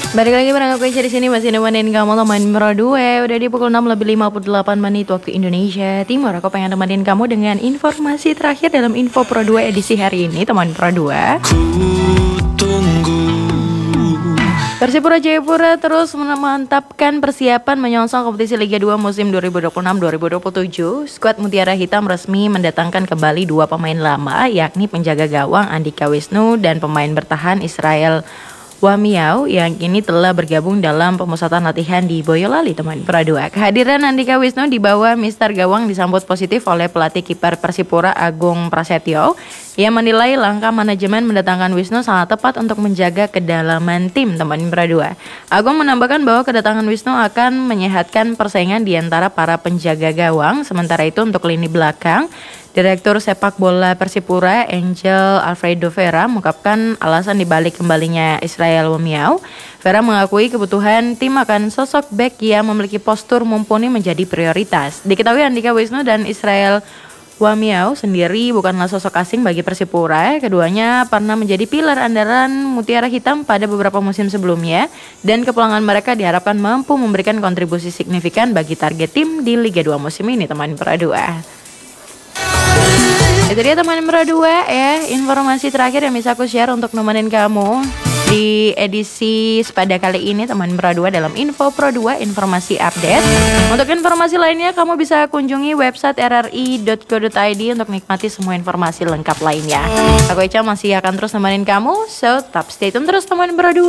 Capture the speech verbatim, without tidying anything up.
Balik lagi bareng aku Ica di sini masih nemenin kamu teman Pro dua. Udah di pukul enam lebih lima puluh delapan menit waktu Indonesia Timur. Aku pengen temenin kamu dengan informasi terakhir dalam Info Pro dua edisi hari ini teman Pro dua. Persipura Jayapura terus memantapkan persiapan menyongsong kompetisi Liga dua musim dua ribu dua puluh enam dua ribu dua puluh tujuh. Skuad Mutiara Hitam resmi mendatangkan kembali dua pemain lama, yakni penjaga gawang Andika Wisnu dan pemain bertahan Israel Wamiau yang kini telah bergabung dalam pemusatan latihan di Boyolali teman Pro dua. Kehadiran Andika Wisnu di bawah Mister Gawang disambut positif oleh pelatih kiper Persipura Agung Prasetyo. Ia menilai langkah manajemen mendatangkan Wisnu sangat tepat untuk menjaga kedalaman tim teman Pro dua. Agung menambahkan bahwa kedatangan Wisnu akan menyehatkan persaingan di antara para penjaga gawang. Sementara itu untuk lini belakang, Direktur Sepak Bola Persipura Angel Alfredo Vera mengungkapkan alasan dibalik kembalinya Israel Wamiau. Vera mengakui kebutuhan tim akan sosok bek yang memiliki postur mumpuni menjadi prioritas. Diketahui Andika Wisnu dan Israel Wamiau sendiri bukanlah sosok asing bagi Persipura. Keduanya pernah menjadi pilar andalan Mutiara Hitam pada beberapa musim sebelumnya, dan kepulangan mereka diharapkan mampu memberikan kontribusi signifikan bagi target tim di Liga dua musim ini teman Pro dua. Itu dia teman Pro dua ya, informasi terakhir yang bisa aku share untuk nemenin kamu di edisi pada kali ini teman Pro dua dalam Info Pro dua informasi update. Untuk informasi lainnya kamu bisa kunjungi website r r i dot co dot i d untuk nikmati semua informasi lengkap lainnya. Aku Ica masih akan terus nemenin kamu, so tetap stay tune terus teman Pro dua.